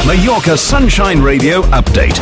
Mallorca Sunshine Radio update.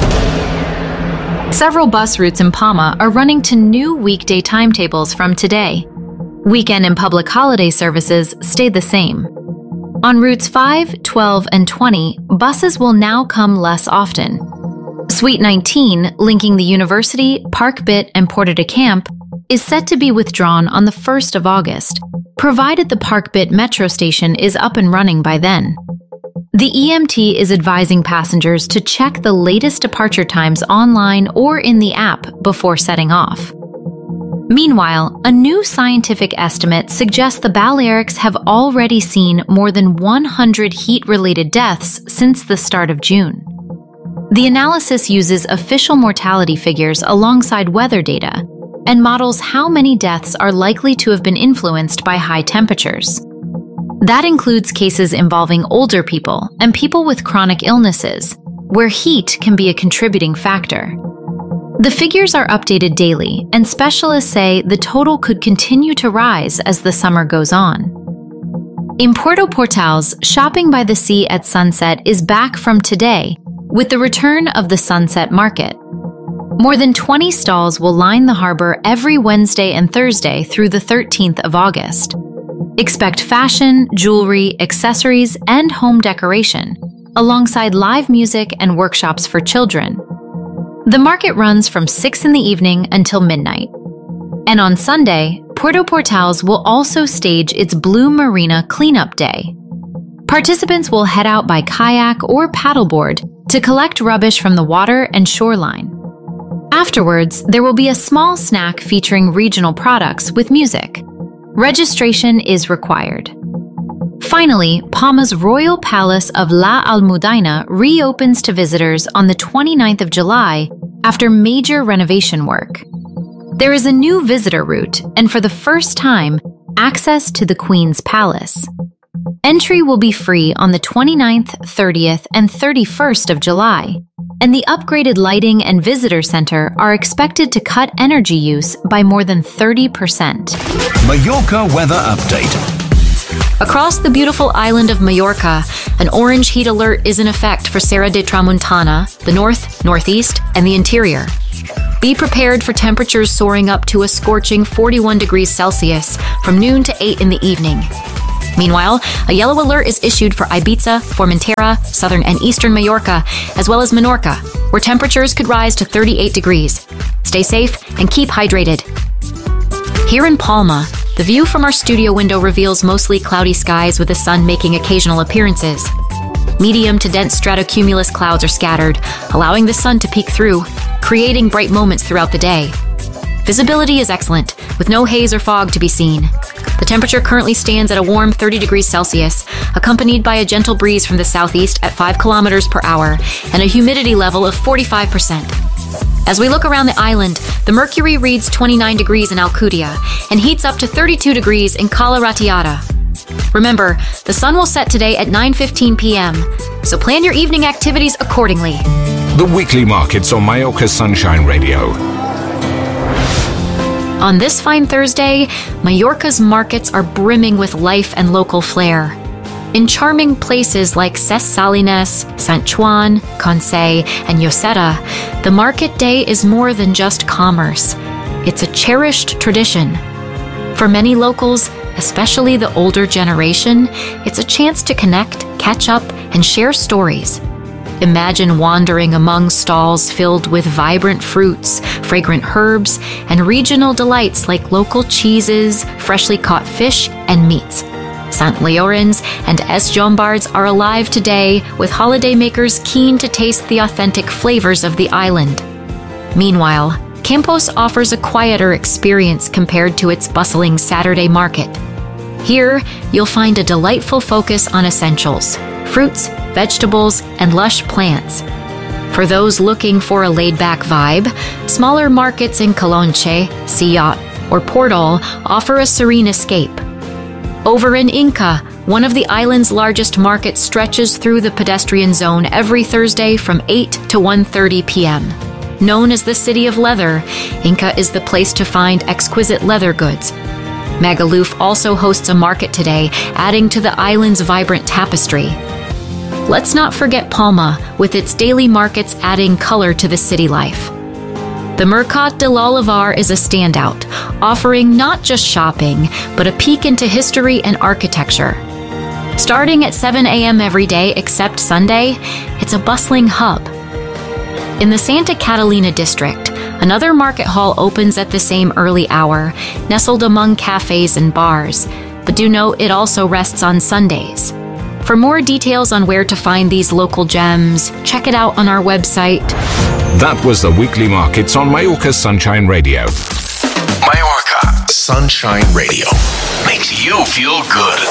Several bus routes in Palma are running to new weekday timetables from today. Weekend and public holiday services stayed the same. On routes 5, 12, and 20, buses will now come less often. Suite 19, linking the University, Park Bit, and Porta de Camp, is set to be withdrawn on the 1st of August, provided the Park Bit metro station is up and running by then. The EMT is advising passengers to check the latest departure times online or in the app before setting off. Meanwhile, a new scientific estimate suggests the Balearics have already seen more than 100 heat-related deaths since the start of June. The analysis uses official mortality figures alongside weather data and models how many deaths are likely to have been influenced by high temperatures. That includes cases involving older people and people with chronic illnesses, where heat can be a contributing factor. The figures are updated daily, and specialists say the total could continue to rise as the summer goes on. In Puerto Portals, shopping by the sea at sunset is back from today, with the return of the Sunset Market. More than 20 stalls will line the harbor every Wednesday and Thursday through the 13th of August. Expect fashion, jewelry, accessories, and home decoration, alongside live music and workshops for children. The market runs from 6 in the evening until midnight. And on Sunday, Puerto Portals will also stage its Blue Marina Cleanup Day. Participants will head out by kayak or paddleboard to collect rubbish from the water and shoreline. Afterwards, there will be a small snack featuring regional products with music. Registration is required. Finally, Palma's Royal Palace of La Almudaina reopens to visitors on the 29th of July after major renovation work. There is a new visitor route, and for the first time, access to the Queen's Palace. Entry will be free on the 29th, 30th, and 31st of July, and the upgraded lighting and visitor center are expected to cut energy use by more than 30%. Mallorca weather update. Across the beautiful island of Mallorca, an orange heat alert is in effect for Serra de Tramuntana, the north, northeast, and the interior. Be prepared for temperatures soaring up to a scorching 41 degrees Celsius from noon to 8 in the evening. Meanwhile, a yellow alert is issued for Ibiza, Formentera, southern and eastern Mallorca, as well as Menorca, where temperatures could rise to 38 degrees. Stay safe and keep hydrated. Here in Palma, the view from our studio window reveals mostly cloudy skies with the sun making occasional appearances. Medium to dense stratocumulus clouds are scattered, allowing the sun to peek through, creating bright moments throughout the day. Visibility is excellent, with no haze or fog to be seen. The temperature currently stands at a warm 30 degrees Celsius, accompanied by a gentle breeze from the southeast at 5 kilometers per hour and a humidity level of 45%. As we look around the island, the mercury reads 29 degrees in Alcudia and heats up to 32 degrees in Cala Ratiada. Remember, the sun will set today at 9:15 p.m., so plan your evening activities accordingly. The weekly markets on Mallorca Sunshine Radio. On this fine Thursday, Mallorca's markets are brimming with life and local flair. In charming places like Ses Salines, Sant Joan, Consell, and Lloseta, the market day is more than just commerce. It's a cherished tradition. For many locals, especially the older generation, it's a chance to connect, catch up, and share stories. Imagine wandering among stalls filled with vibrant fruits, fragrant herbs, and regional delights like local cheeses, freshly caught fish, and meats. Sant Llorenç and Es Llombards are alive today, with holidaymakers keen to taste the authentic flavors of the island. Meanwhile, Campos offers a quieter experience compared to its bustling Saturday market. Here, you'll find a delightful focus on essentials: fruits, vegetables, and lush plants. For those looking for a laid-back vibe, smaller markets in Calonche, Siot, or Portal offer a serene escape. Over in Inca, one of the island's largest markets stretches through the pedestrian zone every Thursday from 8 to 1:30 p.m. Known as the City of Leather, Inca is the place to find exquisite leather goods. Magaluf also hosts a market today, adding to the island's vibrant tapestry. let's not forget Palma, with its daily markets adding color to the city life. The Mercat de l'Olivar is a standout, offering not just shopping, but a peek into history and architecture. Starting at 7 a.m. every day except Sunday, it's a bustling hub. In the Santa Catalina district, another market hall opens at the same early hour, nestled among cafes and bars, but do note it also rests on Sundays. For more details on where to find these local gems, check it out on our website. That was the Weekly Markets on Mallorca Sunshine Radio. Mallorca Sunshine Radio makes you feel good.